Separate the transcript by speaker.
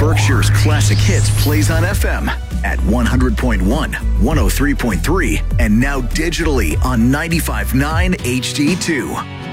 Speaker 1: Berkshire's classic hits plays on FM at 100.1, 103.3, and now digitally on 95.9 HD2.